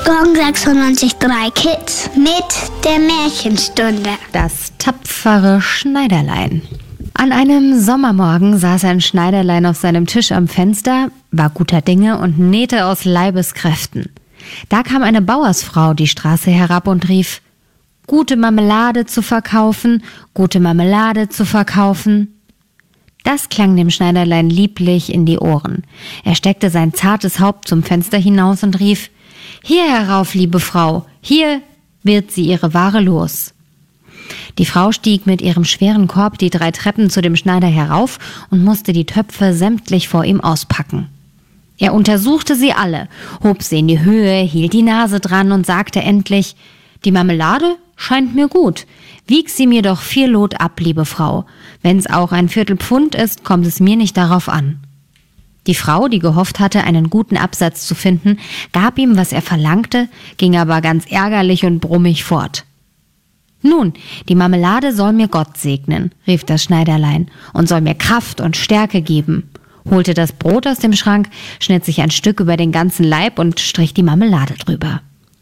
Gong 96.3 Kids mit der Märchenstunde. Das tapfere Schneiderlein. An einem Sommermorgen saß ein Schneiderlein auf seinem Tisch am Fenster, war guter Dinge und nähte aus Leibeskräften. Da kam eine Bauersfrau die Straße herab und rief: »Gute Marmelade zu verkaufen, gute Marmelade zu verkaufen.« Das klang dem Schneiderlein lieblich in die Ohren. Er steckte sein zartes Haupt zum Fenster hinaus und rief: »Hier herauf, liebe Frau, hier wird sie ihre Ware los.« Die Frau stieg mit ihrem schweren Korb die 3 Treppen zu dem Schneider herauf und musste die Töpfe sämtlich vor ihm auspacken. Er untersuchte sie alle, hob sie in die Höhe, hielt die Nase dran und sagte endlich: »Die Marmelade scheint mir gut. Wieg sie mir doch 4 Lot ab, liebe Frau. Wenn's auch ein Viertelpfund ist, kommt es mir nicht darauf an.« Die Frau, die gehofft hatte, einen guten Absatz zu finden, gab ihm, was er verlangte, ging aber ganz ärgerlich und brummig fort. »Nun, die Marmelade soll mir Gott segnen«, rief das Schneiderlein, »und soll mir Kraft und Stärke geben«, holte das Brot aus dem Schrank, schnitt sich ein Stück über den ganzen Leib und strich die Marmelade drüber.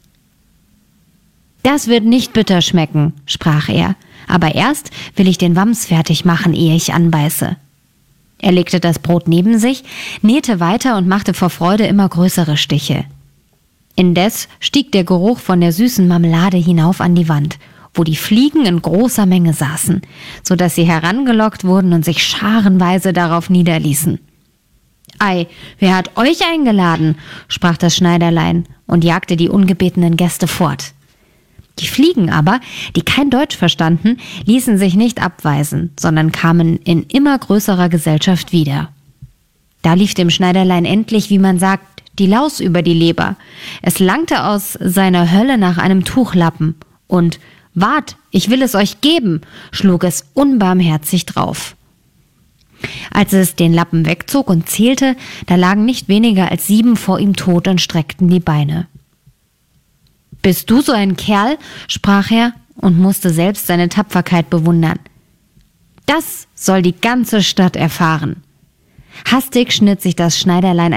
»Das wird nicht bitter schmecken«, sprach er, »aber erst will ich den Wams fertig machen, ehe ich anbeiße.« Er legte das Brot neben sich, nähte weiter und machte vor Freude immer größere Stiche. Indes stieg der Geruch von der süßen Marmelade hinauf an die Wand, wo die Fliegen in großer Menge saßen, so dass sie herangelockt wurden und sich scharenweise darauf niederließen. »Ei, wer hat euch eingeladen?«, sprach das Schneiderlein und jagte die ungebetenen Gäste fort. Die Fliegen aber, die kein Deutsch verstanden, ließen sich nicht abweisen, sondern kamen in immer größerer Gesellschaft wieder. Da lief dem Schneiderlein endlich, wie man sagt, die Laus über die Leber. Es langte aus seiner Hölle nach einem Tuchlappen und »Wart, ich will es euch geben«, schlug es unbarmherzig drauf. Als es den Lappen wegzog und zählte, da lagen nicht weniger als 7 vor ihm tot und streckten die Beine. »Bist du so ein Kerl?«, sprach er und musste selbst seine Tapferkeit bewundern. »Das soll die ganze Stadt erfahren.« Hastig schnitt sich das Schneiderlein